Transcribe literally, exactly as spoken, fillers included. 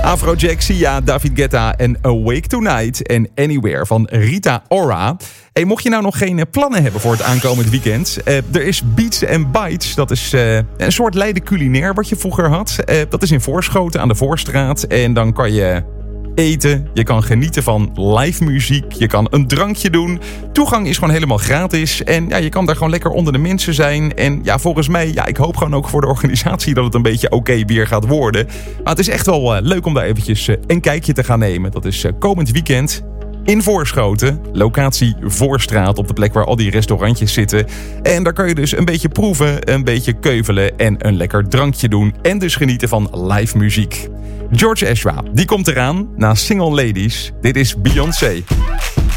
Afrojack, Sia, David Guetta en Awake Tonight en Anywhere van Rita Ora. Hey, mocht je nou nog geen plannen hebben voor het aankomend weekend, uh, er is Beats and Bites. Dat is uh, een soort Leiden culinair wat je vroeger had. Uh, dat is in Voorschoten aan de Voorstraat. En dan kan je eten, je kan genieten van live muziek, je kan een drankje doen. Toegang is gewoon helemaal gratis en ja, je kan daar gewoon lekker onder de mensen zijn. En ja, volgens mij, ja, ik hoop gewoon ook voor de organisatie dat het een beetje oké okay weer gaat worden. Maar het is echt wel uh, leuk om daar eventjes uh, een kijkje te gaan nemen. Dat is uh, komend weekend in Voorschoten, locatie Voorstraat, op de plek waar al die restaurantjes zitten. En daar kan je dus een beetje proeven, een beetje keuvelen en een lekker drankje doen. En dus genieten van live muziek. George Ezra, die komt eraan na Single Ladies. Dit is Beyoncé.